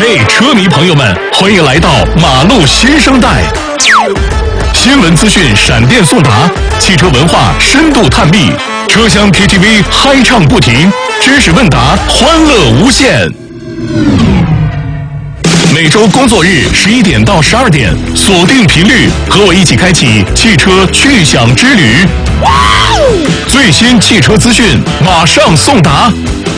嘿，车迷朋友们，欢迎来到马路新生代。新闻资讯闪电送达，汽车文化深度探秘，车厢 KTV 嗨唱不停，知识问答欢乐无限。每周工作日11点到12点，锁定频率，和我一起开启汽车趣享之旅。最新汽车资讯马上送达，